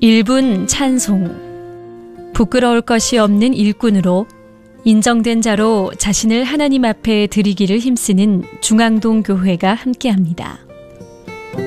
1분 찬송. 부끄러울 것이 없는 일꾼으로 인정된 자로 자신을 하나님 앞에 드리기를 힘쓰는 중앙동 교회가 함께합니다.